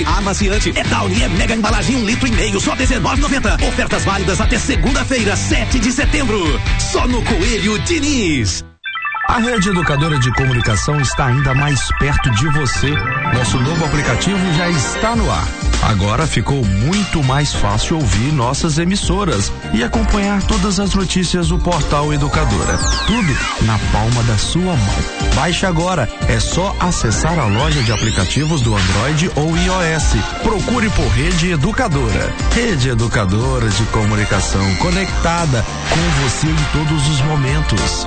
Amaciante é Downy, é mega embalagem 1,5 litros, só R$19,90. Ofertas válidas até segunda-feira, 7 de setembro. Só no Coelho Diniz. A Rede Educadora de Comunicação está ainda mais perto de você. Nosso novo aplicativo já está no ar. Agora ficou muito mais fácil ouvir nossas emissoras e acompanhar todas as notícias do Portal Educadora. Tudo na palma da sua mão. Baixe agora. É só acessar a loja de aplicativos do Android ou iOS. Procure por Rede Educadora. Rede Educadora de Comunicação, conectada com você em todos os momentos.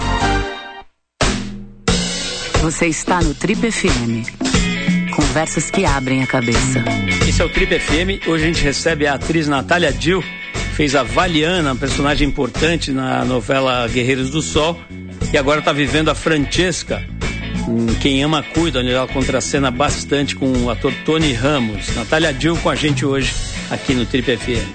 Você está no Trip FM. Conversas que abrem a cabeça. Esse é o Trip FM. Hoje a gente recebe a atriz Natália Dill, que fez a Valiana, um personagem importante na novela Guerreiros do Sol, e agora está vivendo a Francesca, Quem Ama Cuida, onde ela contracena bastante com o ator Tony Ramos. Natália Dill com a gente hoje aqui no Trip FM.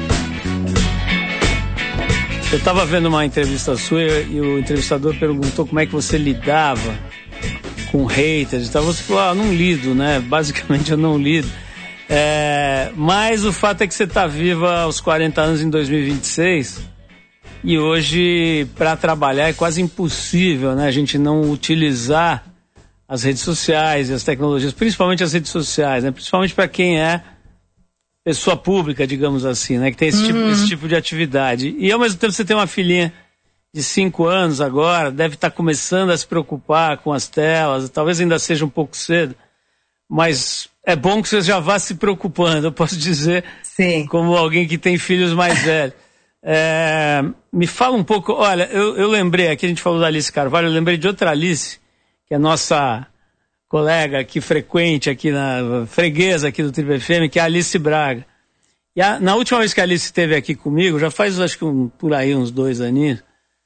Eu estava vendo uma entrevista sua e o entrevistador perguntou como é que você lidava com haters e tal. Você falou, não lido, né? Basicamente eu não lido. Mas o fato é que você está viva aos 40 anos em 2026 e hoje para trabalhar é quase impossível, né? A gente não utilizar as redes sociais e as tecnologias, principalmente as redes sociais, né? Principalmente para quem é pessoa pública, digamos assim, né? Que tem esse tipo de atividade. E ao mesmo tempo você tem uma filhinha de 5 anos agora, deve estar começando a se preocupar com as telas, talvez ainda seja um pouco cedo, mas é bom que você já vá se preocupando, eu posso dizer, sim, como alguém que tem filhos mais velhos. Me fala um pouco, olha, eu lembrei, aqui a gente falou da Alice Carvalho, eu lembrei de outra Alice, que é nossa colega aqui frequente, aqui na freguesa aqui do Trip FM, que é a Alice Braga. E na última vez que a Alice esteve aqui comigo, já faz acho que por aí uns 2 aninhos,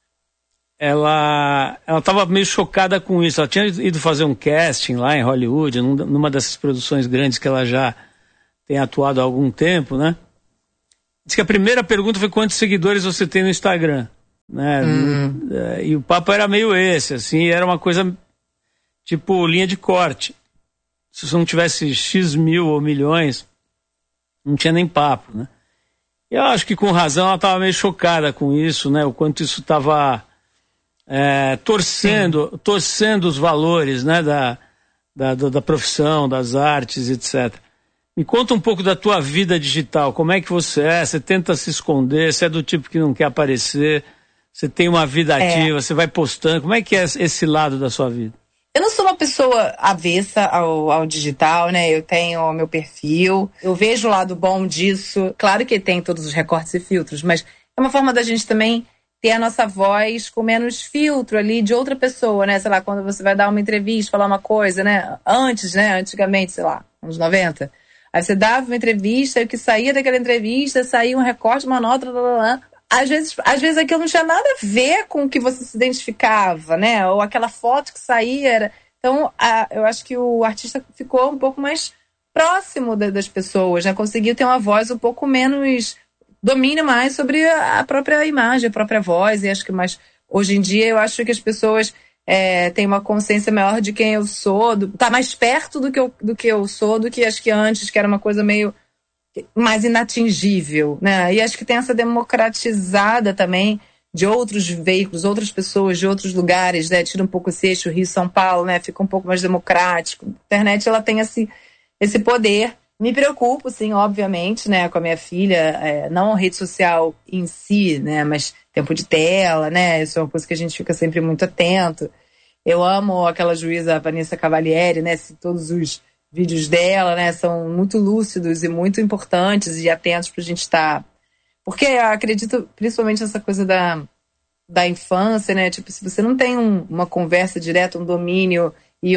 ela estava meio chocada com isso. Ela tinha ido fazer um casting lá em Hollywood, numa dessas produções grandes que ela já tem atuado há algum tempo, né? Diz que a primeira pergunta foi quantos seguidores você tem no Instagram, né? E o papo era meio esse, assim, era uma coisa tipo linha de corte. Se você não tivesse X mil ou milhões, não tinha nem papo, né? E eu acho que com razão ela estava meio chocada com isso, né? O quanto isso estava torcendo os valores, né, da profissão, das artes, etc. Me conta um pouco da tua vida digital, como é que você é? Você tenta se esconder, você é do tipo que não quer aparecer, você tem uma vida ativa, você vai postando, como é que é esse lado da sua vida? Eu não sou uma pessoa avessa ao digital, né? Eu tenho o meu perfil, eu vejo o lado bom disso, claro que tem todos os recortes e filtros, mas é uma forma da gente também ter a nossa voz com menos filtro ali de outra pessoa, né? Sei lá, quando você vai dar uma entrevista, falar uma coisa, né? Antigamente, sei lá, anos 90. Aí você dava uma entrevista e o que saía daquela entrevista, saía um recorte, uma nota, Às vezes aquilo não tinha nada a ver com o que você se identificava, né? Ou aquela foto que saía era... Então, eu acho que o artista ficou um pouco mais próximo das pessoas, né? Conseguiu ter uma voz um pouco menos... domine mais sobre a própria imagem, a própria voz, e acho que mais hoje em dia eu acho que as pessoas têm uma consciência maior de quem eu sou, tá mais perto do que eu sou, do que acho que antes, que era uma coisa meio mais inatingível, né? E acho que tem essa democratizada também de outros veículos, outras pessoas de outros lugares, né? Tira um pouco esse eixo Rio-São Paulo, né? Fica um pouco mais democrático. A internet, ela tem esse poder. Me preocupo, sim, obviamente, né, com a minha filha, não rede social em si, né, mas tempo de tela, né, isso é uma coisa que a gente fica sempre muito atento. Eu amo aquela juíza Vanessa Cavalieri, né, todos os vídeos dela, né, são muito lúcidos e muito importantes e atentos pra gente estar. Porque eu acredito, principalmente nessa coisa da infância, né, tipo, se você não tem uma conversa direta, um domínio e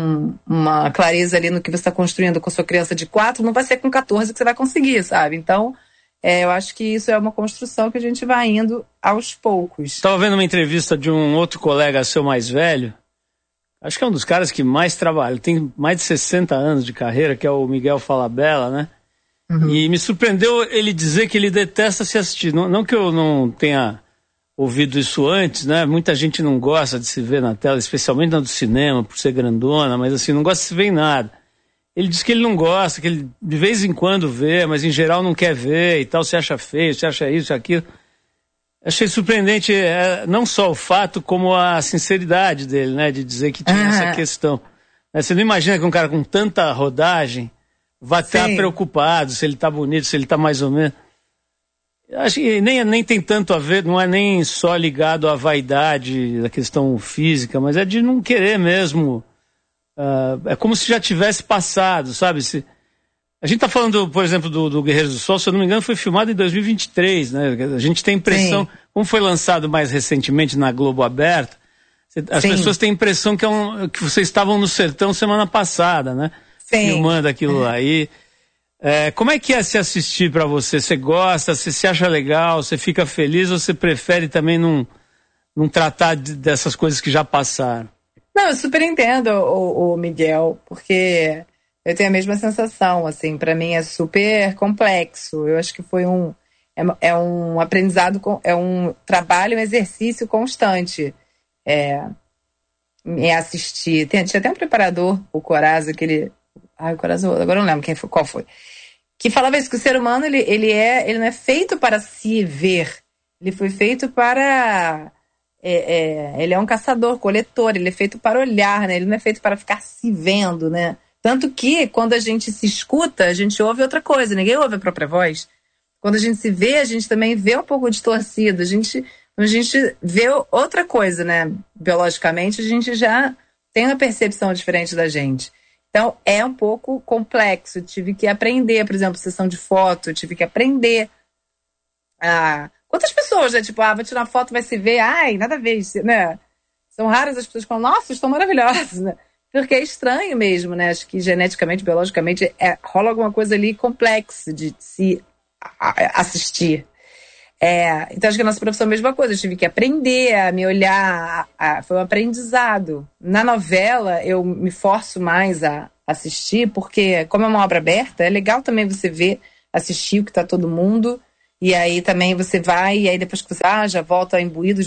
uma clareza ali no que você está construindo com a sua criança de 4, não vai ser com 14 que você vai conseguir, sabe? Então, eu acho que isso é uma construção que a gente vai indo aos poucos. Estava vendo uma entrevista de um outro colega seu mais velho, acho que é um dos caras que mais trabalha, tem mais de 60 anos de carreira, que é o Miguel Falabella, né? E me surpreendeu ele dizer que ele detesta se assistir. Não que eu não tenha ouvido isso antes, né? Muita gente não gosta de se ver na tela, especialmente na do cinema, por ser grandona, mas assim, não gosta de se ver em nada. Ele diz que ele não gosta, que ele de vez em quando vê, mas em geral não quer ver e tal, se acha feio, se acha isso, aquilo. Achei surpreendente não só o fato, como a sinceridade dele, né? De dizer que tinha essa questão. Você não imagina que um cara com tanta rodagem vai estar preocupado se ele está bonito, se ele está mais ou menos. Acho que nem tem tanto a ver, não é nem só ligado à vaidade, da questão física, mas é de não querer mesmo. É como se já tivesse passado, sabe? A gente tá falando, por exemplo, do Guerreiros do Sol, se eu não me engano, foi filmado em 2023, né? A gente tem a impressão, como foi lançado mais recentemente na Globo Aberta, as pessoas têm a impressão que vocês estavam no sertão semana passada, né? Filmando aquilo aí. Como é que é se assistir pra você? Você gosta? Você se acha legal? Você fica feliz? Ou você prefere também não tratar dessas coisas que já passaram? Não, eu super entendo o Miguel, porque eu tenho a mesma sensação, assim, pra mim é super complexo. Eu acho que foi um aprendizado, é um trabalho, um exercício constante. Assistir. Tinha até um preparador, o Corazza, que ele... o Corazza, agora eu não lembro qual foi. Que falava isso, que o ser humano, ele não é feito para se ver. Ele foi feito para... ele é um caçador, coletor, ele é feito para olhar, né? Ele não é feito para ficar se vendo, né? Tanto que, quando a gente se escuta, a gente ouve outra coisa, ninguém ouve a própria voz. Quando a gente se vê, a gente também vê um pouco distorcido, a gente vê outra coisa, né? Biologicamente, a gente já tem uma percepção diferente da gente. Então, é um pouco complexo, tive que aprender, por exemplo, sessão de foto, tive que aprender quantas pessoas, né? Tipo, vou tirar uma foto, vai se ver, nada a ver, né? São raras as pessoas que falam, nossa, estão maravilhosas, né? Porque é estranho mesmo, né? Acho que geneticamente, biologicamente, rola alguma coisa ali complexa de se assistir. Então, acho que a nossa profissão é a mesma coisa. Eu tive que aprender a me olhar, foi um aprendizado. Na novela, eu me forço mais a assistir, porque, como é uma obra aberta, é legal também você ver, assistir o que está todo mundo. E aí também você vai, e aí depois que você já volta imbuído